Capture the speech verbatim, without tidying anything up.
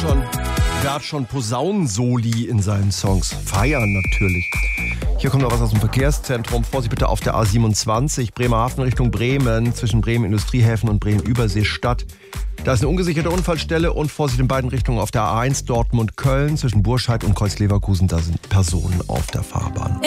schon, wer hat schon Posaunensoli in seinen Songs? Feiern natürlich. Hier kommt noch was aus dem Verkehrszentrum. Vorsicht bitte auf der A siebenundzwanzig, Bremerhaven Richtung Bremen, zwischen Bremen Industriehäfen und Bremen Überseestadt. Da ist eine ungesicherte Unfallstelle und Vorsicht in beiden Richtungen auf der A eins Dortmund-Köln, zwischen Burscheid und Kreuz Leverkusen. Da sind Personen auf der Fahrbahn.